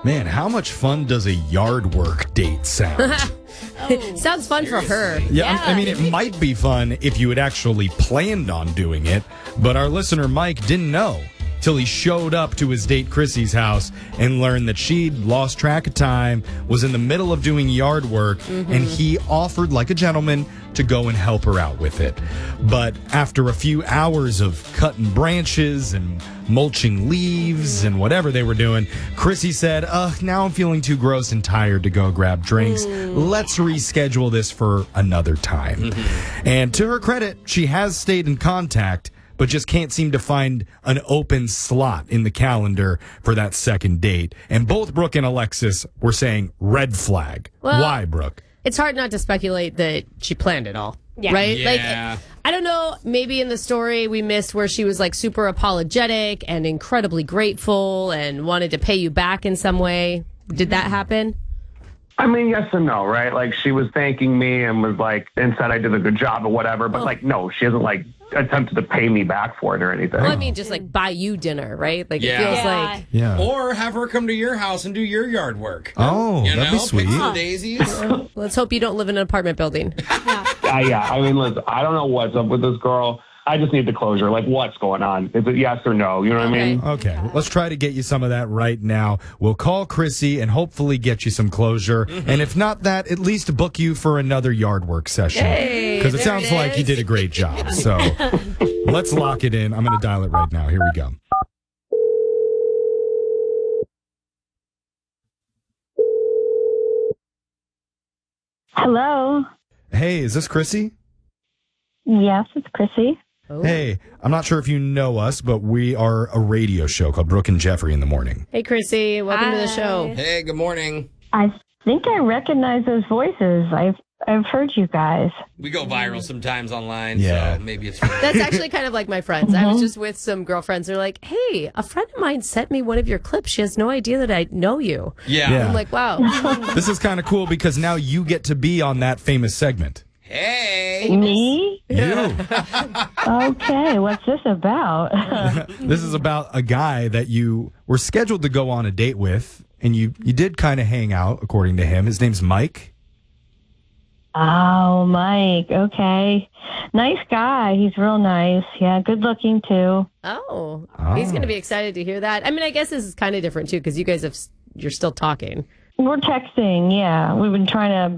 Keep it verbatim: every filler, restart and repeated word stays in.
Man, how much fun does a yard work date sound? Oh, sounds fun for her. Yeah, Yeah. I mean, it might be fun if you had actually planned on doing it, but our listener Mike didn't know till he showed up to his date Chrissy's house and learned that she'd lost track of time, was in the middle of doing yard work, mm-hmm. and he offered, like a gentleman, to go and help her out with it. But after a few hours of cutting branches and mulching leaves and whatever they were doing, Chrissy said, ugh, now I'm feeling too gross and tired to go grab drinks. Let's reschedule this for another time. Mm-hmm. And to her credit, she has stayed in contact, but just can't seem to find an open slot in the calendar for that second date. And both Brooke and Alexis were saying red flag. Well, Why, Brooke? It's hard not to speculate that she planned it all. Yeah. Right? Yeah. Like, I don't know, maybe in the story we missed where she was like super apologetic and incredibly grateful and wanted to pay you back in some way. Did that happen? I mean, yes and no, right? Like, she was thanking me and was like, and said I did a good job or whatever. But, Oh. like, no, she hasn't, like, attempted to pay me back for it or anything. Well, I mean, just like buy you dinner, right? Like, Yeah. it feels Yeah. like. Yeah. Or have her come to your house and do your yard work. Oh, You that'd know, be sweet. pick some daisies. Let's hope you don't live in an apartment building. Uh, yeah, I mean, listen, I don't know what's up with this girl. I just need the closure. Like, what's going on? Is it yes or no? You know what I mean? Okay, let's try to get you some of that right now. We'll call Chrissy and hopefully get you some closure. Mm-hmm. And if not that, at least book you for another yard work session. Hey, Because it there sounds it like you is. did a great job. So let's lock it in. I'm going to dial it right now. Here we go. Hello. Hey, is this Chrissy? Yes, it's Chrissy. Oh. Hey, I'm not sure if you know us, but we are a radio show called Brooke and Jeffrey in the Morning. Hey, Chrissy. Welcome to the Hi. show. Hey, good morning. I think I recognize those voices. I've I've heard you guys. We go viral sometimes online, Yeah. so maybe it's fun. That's actually kind of like my friends. I was just with some girlfriends. They're like, hey, a friend of mine sent me one of your clips. She has no idea that I know you. Yeah. Yeah. I'm like, wow. This is kind of cool because now you get to be on that famous segment. Hey. Me? You. Okay, what's this about? This is about a guy that you were scheduled to go on a date with, and you, you did kind of hang out, according to him. His name's Mike. Oh, Mike. Okay. Nice guy. He's real nice. Yeah, good looking too. Oh, Oh. he's going to be excited to hear that. I mean, I guess this is kind of different, too, because you guys have, you're still talking. We're texting. Yeah, we've been trying to